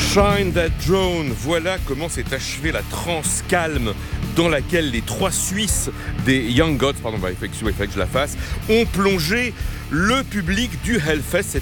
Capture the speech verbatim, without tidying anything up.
Shine That Drone, voilà comment s'est achevée la transe calme dans laquelle les trois Suisses des Young Gods, pardon, bah, il fallait que je la fasse, ont plongé le public du Hellfest.